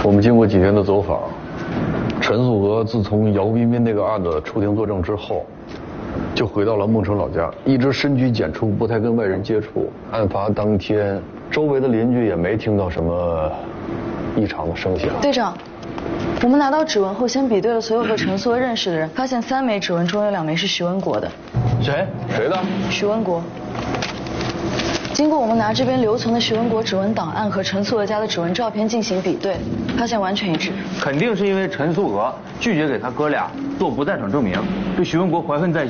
我们经过几天的走访，陈素娥自从姚彬彬那个案子出庭作证之后，就回到了孟城老家，一直深居简出，不太跟外人接触。案发当天，周围的邻居也没听到什么异常的声响。 队长，我们拿到指纹后，先比对了所有和陈素娥认识的人，发现3枚指纹中有2枚是徐文国的。 谁的？ 徐文国。经过我们拿这边留存的徐文国指纹档案和陈素娥家的指纹照片进行比对，发现完全一致。 肯定是因为陈素娥拒绝给他哥俩做不在场证明，对徐文国怀恨在心。